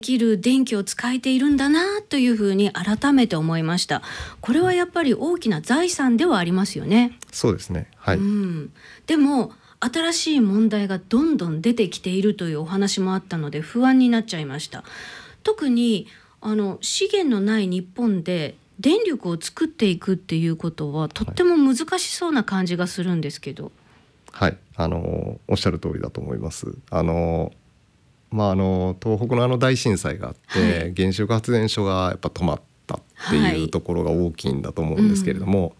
きる電気を使えているんだなというふうに改めて思いました。これはやっぱり大きな財産ではありますよね。 そうですね。はい。 でも新しい問題がどんどん出てきているというお話もあったので不安になっちゃいました。特に資源のない日本で電力を作っていくっていうことはとっても難しそうな感じがするんですけど。 はい、おっしゃる通りだと思います。東北の大震災があって、原子力発電所がやっぱ止まったっていうところが大きいんだと思うんですけれども、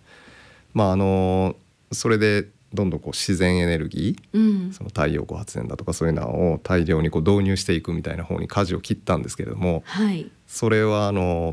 それでどんどん自然エネルギー、その太陽光発電だとかそういうのを大量に導入していくみたいな方に舵を切ったんですけれども、それは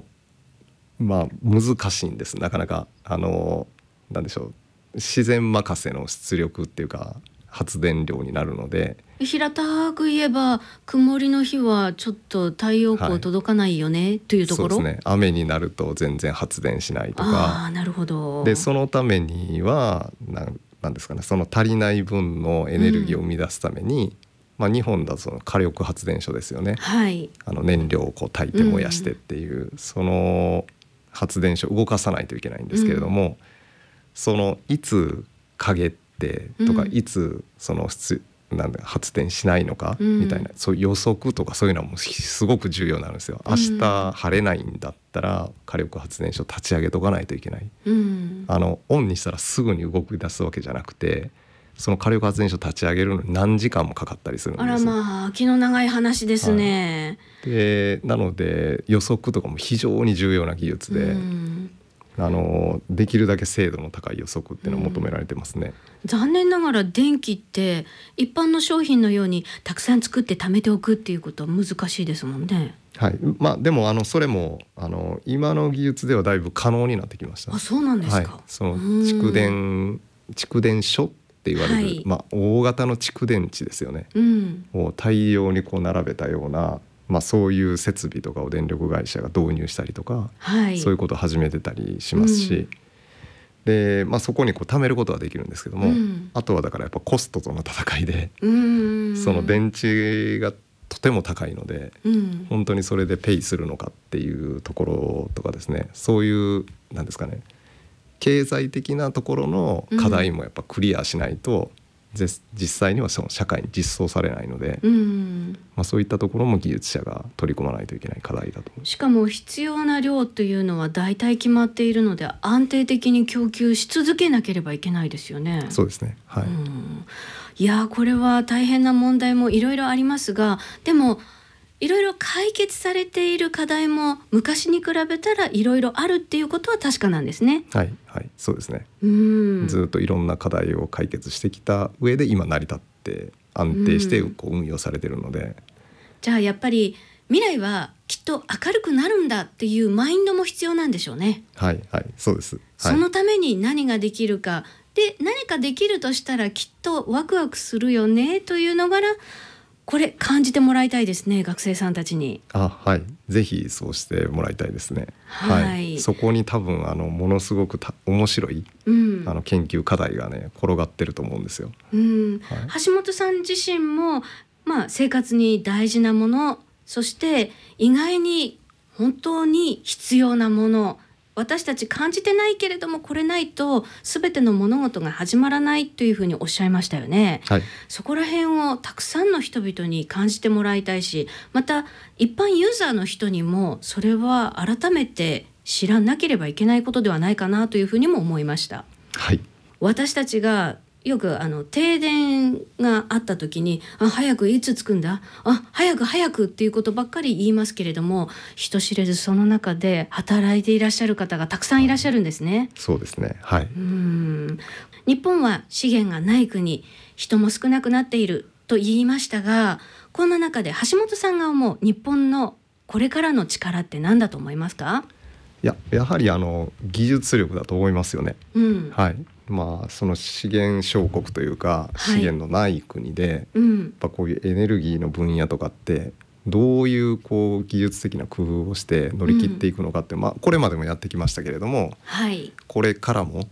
難しいんです。なかなかなんでしょう、自然任せの出力っていうか発電量になるので、 平たく言えば曇りの日はちょっと太陽光届かないよね、というところ。 そうですね。雨になると全然発電しないとか。 なるほど。 でそのためにはなんですかね、その足りない分のエネルギーを生み出すために、日本だとその火力発電所ですよね。燃料を焚いて燃やしてっていう、その発電所を動かさないといけないんですけれども、そのいつ陰ってとか、いつその発電しないのかみたいな、そういう予測とかそういうのもすごく重要なんですよ。明日晴れないんだったら火力発電所立ち上げとかないといけない。オンにしたらすぐに動き出すわけじゃなくて、その火力発電所立ち上げるのに何時間もかかったりするんです。 気の長い話ですね。 でなので予測とかも非常に重要な技術で、できるだけ精度の高い予測っていうのを求められてますね。 残念ながら電気って一般の商品のようにたくさん作って貯めておくっていうことは難しいですもんね。 でもそれも今の技術ではだいぶ可能になってきました。 そうなんですか。 その蓄電所って言われる、大型の蓄電池ですよね、を大量に並べたような、そういう設備とかを電力会社が導入したりとか、そういうことを始めてたりしますし、で、そこに貯めることはできるんですけども、あとはだからやっぱコストとの戦いで、その電池がとても高いので、本当にそれでペイするのかっていうところとかですね、そういうなんですかね、経済的なところの課題もやっぱクリアしないと、実際にはその社会に実装されないので、そういったところも技術者が取り組まないといけない課題だと思います。 しかも必要な量というのは大体決まっているので、安定的に供給し続けなければいけないですよね。 そうですね。 いやこれは大変な問題もいろいろありますが、でもいろいろ解決されている課題も昔に比べたらいろいろあるっていうことは確かなんですね。 そうですね。ずっといろんな課題を解決してきた上で今成り立って安定して運用されているので、 じゃあやっぱり未来はきっと明るくなるんだっていうマインドも必要なんでしょうね。 そうです。 そのために何ができるかで、何かできるとしたらきっとワクワクするよねというのがこれ感じてもらいたいですね、学生さんたちに。 ぜひそうしてもらいたいですね。そこに多分ものすごく面白い、研究課題がね転がってると思うんですよ。 橋本さん自身も、生活に大事なもの、そして意外に本当に必要なもの、私たち感じてないけれどもこれないと全ての物事が始まらないというふうにおっしゃいましたよね。そこら辺をたくさんの人々に感じてもらいたいし、また一般ユーザーの人にもそれは改めて知らなければいけないことではないかなというふうにも思いました。私たちがよく停電があった時に早くいつ着くんだ、早くっていうことばっかり言いますけれども、人知れずその中で働いていらっしゃる方がたくさんいらっしゃるんですね。 そうですね。 日本は資源がない国、人も少なくなっていると言いましたが、こんな中で橋本さんが思う日本のこれからの力って何だと思いますか？ やはり技術力だと思いますよね。その資源小国というか、資源のない国で、やっぱこういうエネルギーの分野とかってどういう技術的な工夫をして乗り切っていくのかって、これまでもやってきましたけれども、これからも、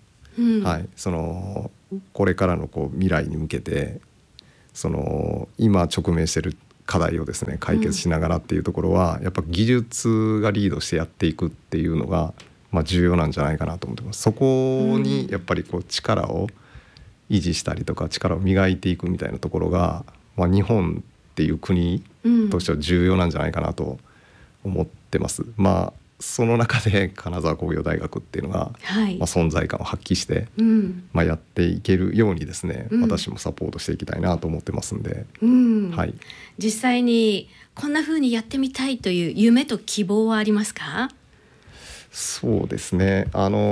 これからの未来に向けて、今直面している課題をですね解決しながらっていうところは、やっぱ技術がリードしてやっていくっていうのが、重要なんじゃないかなと思ってます。そこにやっぱりこう力を維持したりとか力を磨いていくみたいなところが、日本っていう国としては重要なんじゃないかなと思ってます。その中で金沢工業大学っていうのが、存在感を発揮して、やっていけるようにですね、私もサポートしていきたいなと思ってますんで、 実際にこんな風にやってみたいという夢と希望はありますか？ そうですね、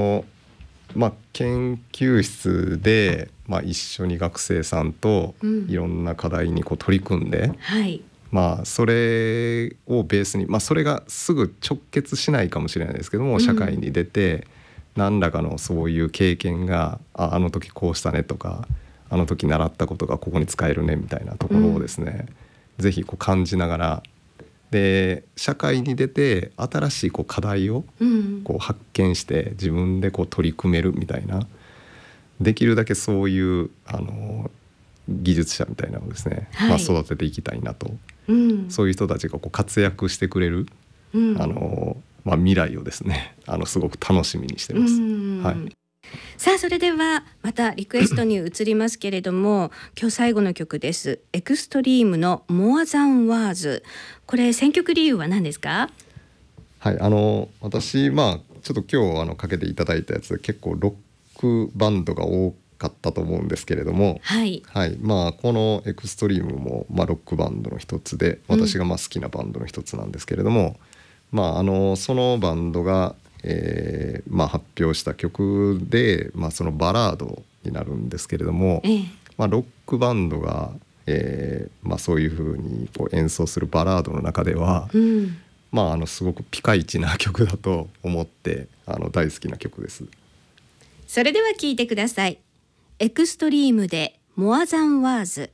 研究室で、一緒に学生さんといろんな課題にこう取り組んで、それをベースに、それがすぐ直結しないかもしれないですけども、社会に出て何らかのそういう経験が、あの時こうしたねとか、あの時習ったことがここに使えるねみたいなところをですね、ぜひこう感じながら、で社会に出て新しいこう課題をこう発見して自分でこう取り組めるみたいな、できるだけそういう技術者みたいなのをですね、育てていきたいなと、そういう人たちがこう活躍してくれる、未来をですねすごく楽しみにしてます。 さあそれではまたリクエストに移りますけれども今日最後の曲です。エクストリームの More Than Words。 これ選曲理由は何ですか？ 私ちょっと今日かけていただいたやつ結構ロックバンドが多かったと思うんですけれども、このエクストリームもロックバンドの一つで、私が好きなバンドの一つなんですけれども、そのバンドが、発表した曲で、そのバラードになるんですけれども、ロックバンドが、そういう風にこう演奏するバラードの中では、すごくピカイチな曲だと思って大好きな曲です。 それでは聴いてください。エクストリームで More Than Words。